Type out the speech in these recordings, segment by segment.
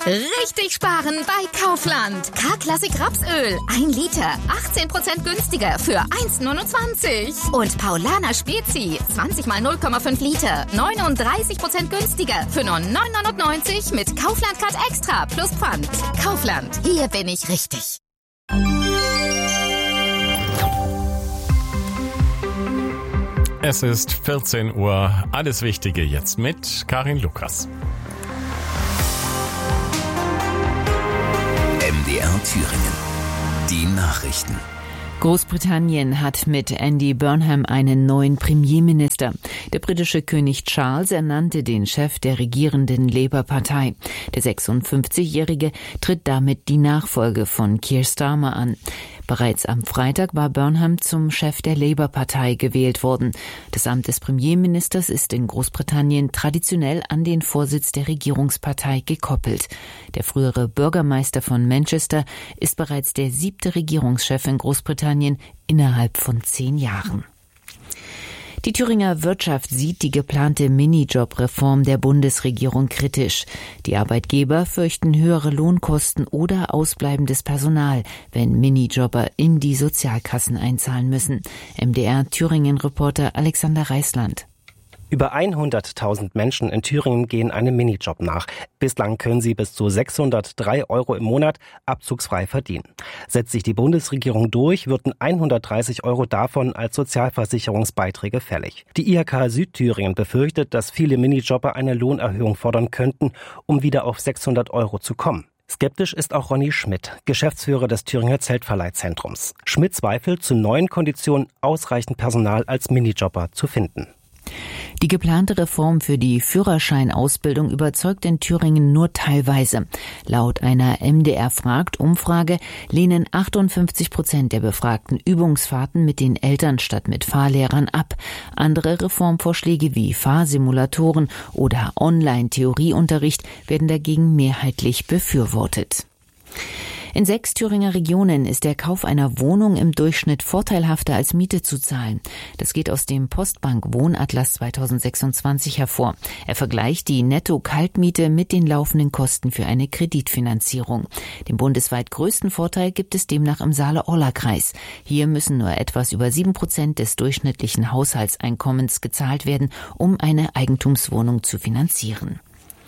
Richtig sparen bei Kaufland. K-Klassik Rapsöl. 1 Liter. 18% günstiger für 1,29. Und Paulaner Spezi. 20 mal 0,5 Liter. 39% günstiger für nur 9,99 mit Kaufland Card Extra plus Pfand. Kaufland. Hier bin ich richtig. Es ist 14 Uhr. Alles Wichtige jetzt mit Karin Lukas. MDR Thüringen. Die Nachrichten. Großbritannien hat mit Andy Burnham einen neuen Premierminister. Der britische König Charles ernannte den Chef der regierenden Labour-Partei. Der 56-Jährige tritt damit die Nachfolge von Keir Starmer an. Bereits am Freitag war Burnham zum Chef der Labour-Partei gewählt worden. Das Amt des Premierministers ist in Großbritannien traditionell an den Vorsitz der Regierungspartei gekoppelt. Der frühere Bürgermeister von Manchester ist bereits der 7. Regierungschef in Großbritannien innerhalb von 10 Jahren. Die Thüringer Wirtschaft sieht die geplante Minijob-Reform der Bundesregierung kritisch. Die Arbeitgeber fürchten höhere Lohnkosten oder ausbleibendes Personal, wenn Minijobber in die Sozialkassen einzahlen müssen. MDR-Thüringen-Reporter Alexander Reisland. Über 100.000 Menschen in Thüringen gehen einem Minijob nach. Bislang können sie bis zu 603 € im Monat abzugsfrei verdienen. Setzt sich die Bundesregierung durch, würden 130 € davon als Sozialversicherungsbeiträge fällig. Die IHK Südthüringen befürchtet, dass viele Minijobber eine Lohnerhöhung fordern könnten, um wieder auf 600 € zu kommen. Skeptisch ist auch Ronny Schmidt, Geschäftsführer des Thüringer Zeltverleihzentrums. Schmidt zweifelt, zu neuen Konditionen ausreichend Personal als Minijobber zu finden. Die geplante Reform für die Führerscheinausbildung überzeugt in Thüringen nur teilweise. Laut einer MDR-Fragt-Umfrage lehnen 58% der Befragten Übungsfahrten mit den Eltern statt mit Fahrlehrern ab. Andere Reformvorschläge wie Fahrsimulatoren oder Online-Theorieunterricht werden dagegen mehrheitlich befürwortet. In 6 Thüringer Regionen ist der Kauf einer Wohnung im Durchschnitt vorteilhafter als Miete zu zahlen. Das geht aus dem Postbank Wohnatlas 2026 hervor. Er vergleicht die Netto-Kaltmiete mit den laufenden Kosten für eine Kreditfinanzierung. Den bundesweit größten Vorteil gibt es demnach im Saale-Orla-Kreis. Hier müssen nur etwas über 7% des durchschnittlichen Haushaltseinkommens gezahlt werden, um eine Eigentumswohnung zu finanzieren.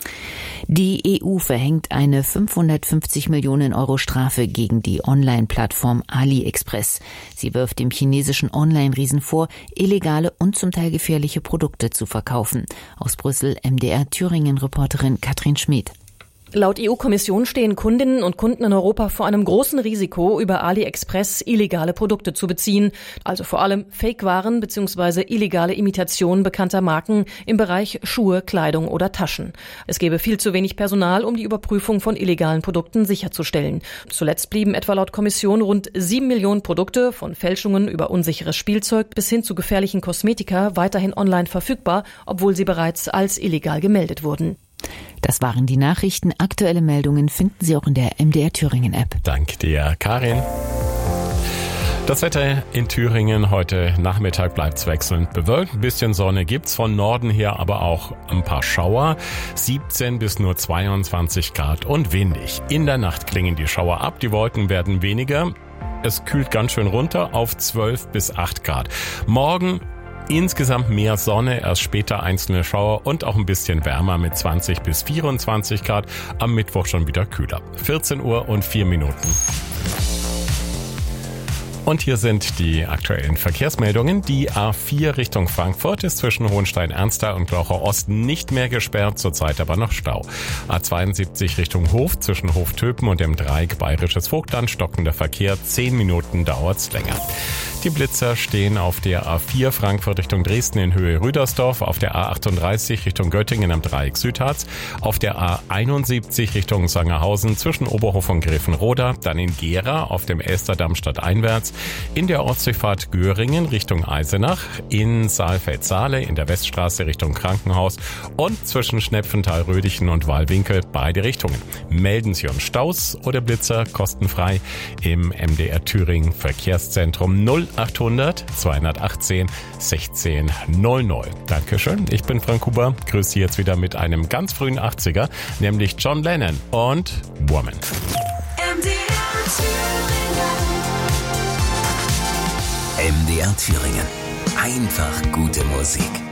Die EU verhängt eine 550 Millionen € Strafe gegen die Online-Plattform AliExpress. Sie wirft dem chinesischen Online-Riesen vor, illegale und zum Teil gefährliche Produkte zu verkaufen. Aus Brüssel MDR-Thüringen-Reporterin Katrin Schmid. Laut EU-Kommission stehen Kundinnen und Kunden in Europa vor einem großen Risiko, über AliExpress illegale Produkte zu beziehen, also vor allem Fake-Waren bzw. illegale Imitationen bekannter Marken im Bereich Schuhe, Kleidung oder Taschen. Es gäbe viel zu wenig Personal, um die Überprüfung von illegalen Produkten sicherzustellen. Zuletzt blieben etwa laut Kommission rund 7 Millionen Produkte, von Fälschungen über unsicheres Spielzeug bis hin zu gefährlichen Kosmetika, weiterhin online verfügbar, obwohl sie bereits als illegal gemeldet wurden. Das waren die Nachrichten. Aktuelle Meldungen finden Sie auch in der MDR Thüringen App. Danke dir, Karin. Das Wetter in Thüringen heute Nachmittag bleibt wechselnd bewölkt. Ein bisschen Sonne gibt's von Norden her, aber auch ein paar Schauer. 17 bis nur 22 Grad und windig. In der Nacht klingen die Schauer ab, die Wolken werden weniger. Es kühlt ganz schön runter auf 12 bis 8 Grad. Morgen insgesamt mehr Sonne, erst später einzelne Schauer und auch ein bisschen wärmer mit 20 bis 24 Grad. Am Mittwoch schon wieder kühler. 14 Uhr und 4 Minuten. Und hier sind die aktuellen Verkehrsmeldungen. Die A4 Richtung Frankfurt ist zwischen Hohenstein-Ernsthal und Glauchau Osten nicht mehr gesperrt, zurzeit aber noch Stau. A72 Richtung Hof zwischen Hoftöpen und dem Dreieck Bayerisches Vogtland stockender Verkehr, 10 Minuten dauert's länger. Die Blitzer stehen auf der A4 Frankfurt Richtung Dresden in Höhe Rüdersdorf, auf der A38 Richtung Göttingen am Dreieck Südharz, auf der A71 Richtung Sangerhausen zwischen Oberhof und Grevenroda, dann in Gera auf dem Elsterdamm stadteinwärts, in der Ortsdurchfahrt Göringen Richtung Eisenach, in Saalfeld-Saale in der Weststraße Richtung Krankenhaus und zwischen Schnepfenthal-Rödichen und Wallwinkel beide Richtungen. Melden Sie uns Staus oder Blitzer kostenfrei im MDR Thüringen Verkehrszentrum 0 0800 218 16 00. Dankeschön, ich bin Frank Huber, grüße Sie jetzt wieder mit einem ganz frühen 80er, nämlich John Lennon und Woman. MDR Thüringen. Einfach gute Musik.